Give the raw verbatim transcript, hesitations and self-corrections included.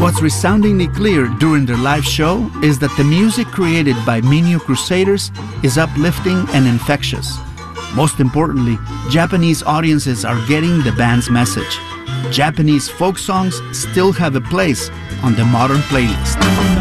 What's resoundingly clear during their live show is that the music created by Minyo Crusaders is uplifting and infectious. Most importantly, Japanese audiences are getting the band's message. Japanese folk songs still have a place on the modern playlist.